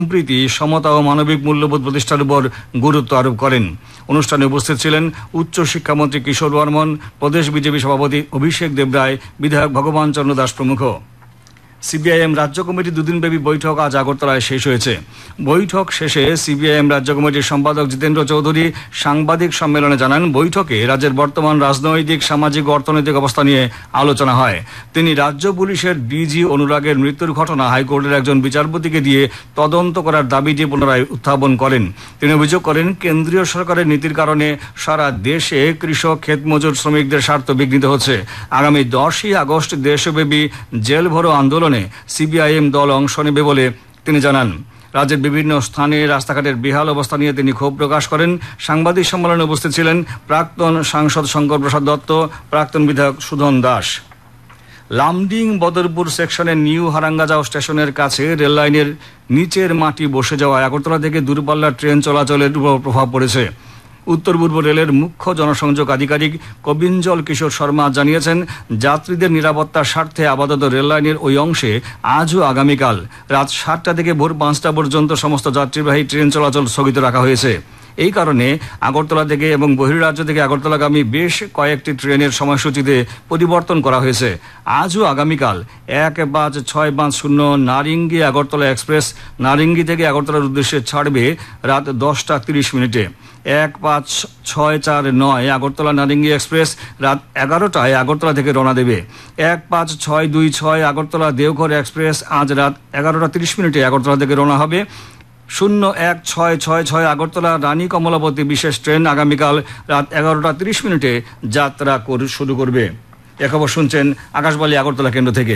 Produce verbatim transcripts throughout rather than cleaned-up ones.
সম্প্রীতি, সমতা ও মানবিক মূল্যবোধ প্রতিষ্ঠার উপর গুরুত্ব আরোপ করেন। অনুষ্ঠানে উপস্থিত ছিলেন উচ্চ শিক্ষামন্ত্রী কিশোর বর্মন, প্রদেশ বিজেপি সভাপতি অভিষেক দেবরায়, বিধায়ক ভগবান চন্দ্র দাস প্রমুখ। সিপিআইএম রাজ্য কমিটির দুদিনব্যাপী বৈঠক আজ আগরতলায় শেষ হয়েছে। বৈঠক শেষে সিপিআইএম রাজ্য কমিটির সম্পাদক জিতেন্দ্র চৌধুরী সাংবাদিক সম্মেলনে জানান, বৈঠকে রাজ্যের বর্তমান রাজনৈতিক, সামাজিক ও অর্থনৈতিক অবস্থা নিয়ে আলোচনা হয়। তিনি রাজ্য পুলিশের ডিজি অনুরাগের মৃত্যুর ঘটনা হাইকোর্টের একজন বিচারপতিকে দিয়ে তদন্ত করার দাবিটি পুনরায় উত্থাপন করেন। তিনি অভিযোগ করেন, কেন্দ্রীয় সরকারের নীতির কারণে সারা দেশে কৃষক, ক্ষেতমজুর, শ্রমিকদের স্বার্থ বিঘ্নিত হচ্ছে। আগামী দশই আগস্ট দেশব্যাপী জেল ভরো আন্দোলন সিপিআইএম দল অংশ নেবে বলে তিনি জানান। রাজ্যের বিভিন্ন স্থানে রাস্তাঘাটের বেহাল অবস্থা নিয়ে তিনি ক্ষোভ প্রকাশ করেন। সাংবাদিক সম্মেলনে উপস্থিত ছিলেন প্রাক্তন সাংসদ শঙ্কর প্রসাদ দত্ত, প্রাক্তন বিধায়ক সুধন দাস। লামডিং বদরপুর সেকশনের নিউ হারাঙ্গাজাও স্টেশনের কাছে রেল লাইনের নিচের মাটি বসে যাওয়ায় আগরতলা থেকে দূরপাল্লার ট্রেন চলাচলের উপর প্রভাব পড়েছে। উত্তর পূর্ব রেলের মুখ্য জনসংযোগ আধিকারিক কবিঞ্জল কিশোর শর্মা জানিয়েছেন, যাত্রীদের নিরাপত্তার স্বার্থে আপাতত রেল লাইনের ওই অংশে আজও আগামীকাল রাত সাতটা থেকে ভোর পাঁচটা পর্যন্ত সমস্ত যাত্রীবাহী ট্রেন চলাচল স্থগিত রাখা হয়েছে। এই কারণে আগরতলা থেকে এবং বহির্রাজ্য থেকে আগরতলাগামী বেশ কয়েকটি ট্রেনের সময়সূচিতে পরিবর্তন করা হয়েছে। আজও আগামীকাল এক পাঁচ ছয় পাঁচ শূন্য নারিঙ্গি আগরতলা এক্সপ্রেস নারিঙ্গি থেকে আগরতলার উদ্দেশ্যে ছাড়বে রাত দশটা তিরিশ মিনিটে। এক পাঁচ ছয় চার নয় আগরতলা নারিঙ্গি এক্সপ্রেস রাত এগারোটায় আগরতলা থেকে রওনা দেবে। এক পাঁচ ছয় দুই ছয় আগরতলা দেওঘর এক্সপ্রেস আজ রাত এগারোটা তিরিশ মিনিটে আগরতলা থেকে রওনা হবে। শূন্য এক ছয় ছয় ছয় আগরতলা রানী কমলাবতী বিশেষ ট্রেন আগামীকাল রাত এগারোটা তিরিশ মিনিটে যাত্রা শুরু করবে। এ খবর শুনছেন আকাশবাণী আগরতলা কেন্দ্র থেকে।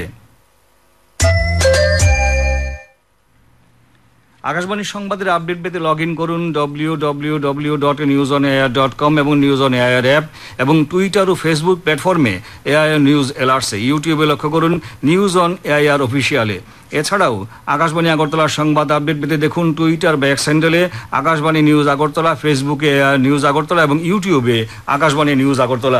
আকাশবাণী সংবাদের আপডেট পেতে লগ ইন করুন W W W dot news on air dot com এবং নিউজ অন এয়ার অ্যাপ এবং টুইটার ও ফেসবুক প্ল্যাটফর্মে এআইআর নিউজ এলার্টসে। ইউটিউবে লক্ষ্য করুন নিউজ অন এআইআর অফিসিয়ালে। এছাড়াও আকাশবাণী আগরতলার সংবাদ আপডেট পেতে দেখুন টুইটার বা এক্স হ্যান্ডেলে আকাশবাণী নিউজ আগরতলা, ফেসবুকে এআইআর নিউজ আগরতলা এবং ইউটিউবে আকাশবাণী নিউজ আগরতলা।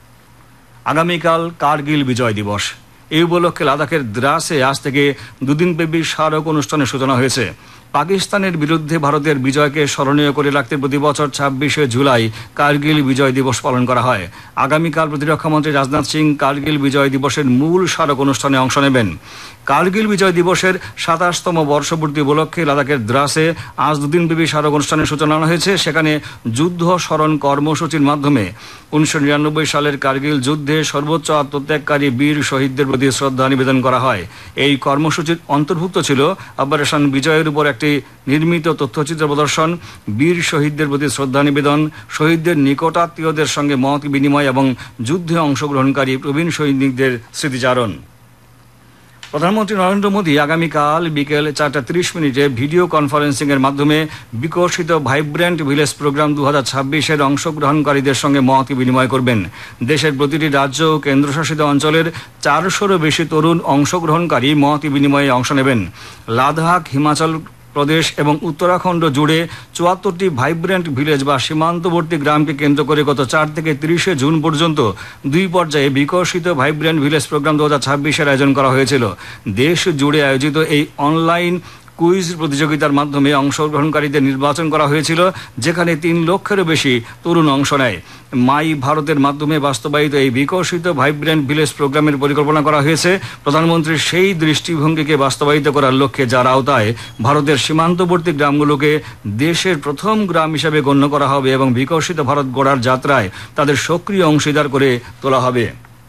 আগামীকাল কার্গিল বিজয় দিবস। এই উপলক্ষে লাদাখের দ্রাসে আজ থেকে দুদিনব্যাপী স্মারক অনুষ্ঠানের সূচনা হয়েছে। পাকিস্তানের বিরুদ্ধে ভারতের বিজয়কে স্মরণীয় করে রাখতে প্রতি বছর ছাব্বিশে জুলাই কার্গিল বিজয় দিবস পালন করা হয়। আগামীকাল প্রতিরক্ষামন্ত্রী রাজনাথ সিং কার্গিল বিজয় দিবসের মূল স্মারক অনুষ্ঠানে অংশ নেবেন। কার্গিল বিজয় দিবসের সাতাশতম বর্ষপূর্তি উপলক্ষে লাদাখের দ্রাসে আজ দুদিনব্যাপী স্মারক অনুষ্ঠানের সূচনা হয়েছে। সেখানে যুদ্ধ স্মরণ কর্মসূচির মাধ্যমে উনিশশো নিরানব্বই সালের কার্গিল যুদ্ধে সর্বোচ্চ আত্মত্যাগকারী বীর শহীদদের প্রতি শ্রদ্ধা নিবেদন করা হয়। এই কর্মসূচির অন্তর্ভুক্ত ছিল অপারেশন বিজয়ের উপর একটি নির্মিত তথ্যচিত্র প্রদর্শন, বীর শহীদদের প্রতি শ্রদ্ধা নিবেদন, শহীদদের নিকটাত্মীয়দের সঙ্গে মত বিনিময় এবং যুদ্ধে অংশগ্রহণকারী প্রবীণ সৈনিকদের স্মৃতিচারণ। প্রধানমন্ত্রী নরেন্দ্র মোদী আগামীকাল বিকেল চারটা তিরিশ মিনিটে ভিডিও কনফারেন্সিং এর মাধ্যমে বিকশিত ভাইব্র্যান্ট ভিলেজ প্রোগ্রাম দু হাজার ছাব্বিশের অংশগ্রহণকারীদের সঙ্গে মত বিনিময় করবেন। দেশের প্রতিটি রাজ্য ও কেন্দ্রশাসিত অঞ্চলের চারশোরও বেশি তরুণ অংশগ্রহণকারী মত বিনিময়ে অংশ নেবেন। লাদাখ, হিমাচল প্রদেশ এবং উত্তরাখণ্ড জুড়ে চুয়াত্তরটি ভাইব্র্যান্ট ভিলেজ বা সীমান্তবর্তী গ্রামকে কেন্দ্র করে গত চার থেকে তিরিশে জুন পর্যন্ত দুই পর্যায়ে বিকশিত ভাইব্র্যান্ট ভিলেজ প্রোগ্রাম দু হাজার ছাব্বিশের আয়োজন করা হয়েছিল। দেশ জুড়ে আয়োজিত এই অনলাইন কুইজ প্রতিযোগিতার মাধ্যমে অংশগ্রহণকারীদের নির্বাচন করা হয়েছিল, যেখানে তিন লক্ষেরও বেশি তরুণ অংশ নেয়। মাই ভারতের মাধ্যমে বাস্তবায়িত এই বিকশিত ভাইব্র্যান্ট ভিলেজ প্রোগ্রামের পরিকল্পনা করা হয়েছে প্রধানমন্ত্রীর সেই দৃষ্টিভঙ্গিকে বাস্তবায়িত করার লক্ষ্যে, যার আওতায় ভারতের সীমান্তবর্তী গ্রামগুলোকে দেশের প্রথম গ্রাম হিসেবে গণ্য করা হবে এবং বিকশিত ভারত গড়ার যাত্রায় তাদের সক্রিয় অংশীদার করে তোলা হবে।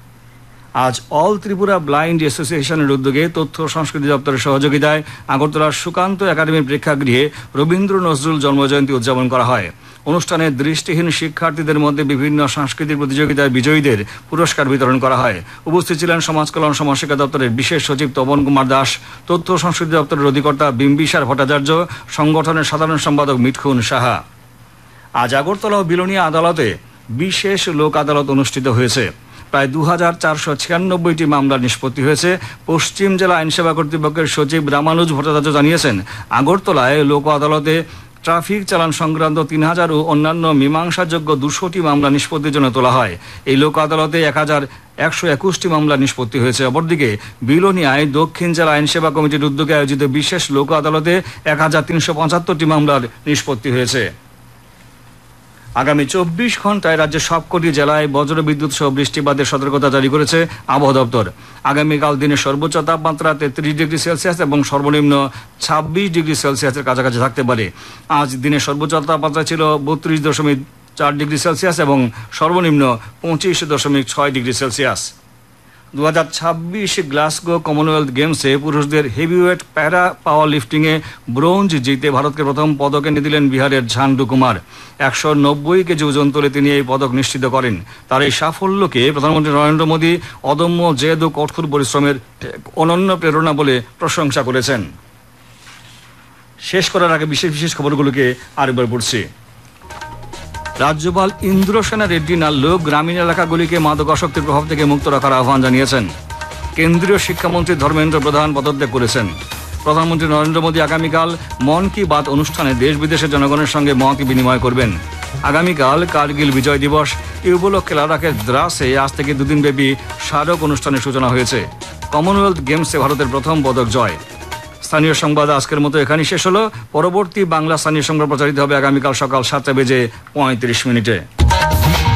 আজ অল ত্রিপুরা ব্লাইন্ড অ্যাসোসিয়েশনের উদ্যোগে তথ্য সংস্কৃতি দপ্তরের সহযোগিতায় আগরতলার সুকান্ত একাডেমির প্রেক্ষাগৃহে রবীন্দ্র নজরুল জন্মজয়ন্তী উদযাপন করা হয়। অনুষ্ঠানে দৃষ্টিহীন শিক্ষার্থীদের মধ্যে বিভিন্ন সাংস্কৃতিক প্রতিযোগিতার বিজয়ীদের পুরস্কার বিতরণ করা হয়। উপস্থিত ছিলেন সমাজ কল্যাণ সমাজশিক্ষা দপ্তরের বিশেষ সচিব তপন কুমার দাস, তথ্য সংস্কৃতি দপ্তরের অধিকর্তা বিম্বিসার ভট্টাচার্য, সংগঠনের সাধারণ সম্পাদক মিঠুন সাহা। আজ আগরতলা ও বিলোনিয়া আদালতে বিশেষ লোক আদালত অনুষ্ঠিত হয়েছে। প্রায় দু হাজার চারশো ছিয়ানব্বইটি মামলা নিষ্পত্তি হয়েছে। পশ্চিম জেলা আইনসেবা কর্তৃপক্ষের সচিব রামানুজ ভট্টাচার্য জানিয়েছেন, আগরতলায় লোক আদালতে ট্রাফিক চালান সংক্রান্ত তিন হাজার ও অন্যান্য মীমাংসাযোগ্য দুশোটি মামলা নিষ্পত্তির জন্য তোলা হয়। এই লোক আদালতে এক হাজার একশো একুশটি মামলা নিষ্পত্তি হয়েছে। অপরদিকে বিলোনিয়ায় দক্ষিণ জেলা আইন সেবা কমিটির উদ্যোগে আয়োজিত বিশেষ লোক আদালতে এক হাজার তিনশো পঁচাত্তরটি মামলার নিষ্পত্তি হয়েছে। আগামী চব্বিশ ঘন্টায় রাজ্যের সবকটি জেলায় বজ্রবিদ্যুৎ সহ বৃষ্টিপাতের সতর্কতা জারি করেছে আবহাওয়া দপ্তর। আগামীকাল দিনের সর্বোচ্চ তাপমাত্রা তেত্রিশ ডিগ্রি সেলসিয়াস এবং সর্বনিম্ন ছাব্বিশ ডিগ্রি সেলসিয়াসের কাছাকাছি থাকতে পারে। আজ দিনের সর্বোচ্চ তাপমাত্রা ছিল বত্রিশ দশমিক চার ডিগ্রি সেলসিয়াস এবং সর্বনিম্ন পঁচিশ দশমিক ছয় ডিগ্রি সেলসিয়াস। দু হাজার ছাব্বিশ গ্লাসগো কমনওয়েলথ গেমসে পুরুষদের হেভিওয়েট প্যারা পাওয়ার লিফটিংয়ে ব্রোঞ্জ জিতে ভারতকে প্রথম পদক এনে দিলেন বিহারের ঝান্ডু কুমার। একশো নব্বই কেজি ওজন তুলে তিনি এই পদক নিশ্চিত করেন। তার এই সাফল্যকে প্রধানমন্ত্রী নরেন্দ্র মোদী অদম্য জেদ ও কঠোর পরিশ্রমের অনন্য প্রেরণা বলে প্রশংসা করেছেন। শেষ করার আগে বিশেষ বিশেষ খবরগুলোকে আরেকবার পড়ছি। রাজ্যপাল ইন্দ্রসেনা রেড্ডি নাল্লু গ্রামীণ এলাকাগুলিকে মাদকাসক্তির প্রভাব থেকে মুক্ত রাখার আহ্বান জানিয়েছেন। কেন্দ্রীয় শিক্ষামন্ত্রী ধর্মেন্দ্র প্রধান পদত্যাগ করেছেন। প্রধানমন্ত্রী নরেন্দ্র মোদী আগামীকাল মন কি বাত অনুষ্ঠানে দেশ বিদেশের জনগণের সঙ্গে মত বিনিময় করবেন। আগামীকাল কার্গিল বিজয় দিবস। এই উপলক্ষে লাদাখের দ্রাসে আজ থেকে দুদিন ব্যাপী স্মারক অনুষ্ঠানের সূচনা হয়েছে। কমনওয়েলথ গেমসে ভারতের প্রথম পদক জয়। স্থানীয় সংবাদ আজকের মতো এখানেই শেষ হলো। পরবর্তী বাংলা স্থানীয় সংবাদ প্রচারিত হবে আগামীকাল সকাল সাতটা বেজে পঁয়ত্রিশ মিনিটে।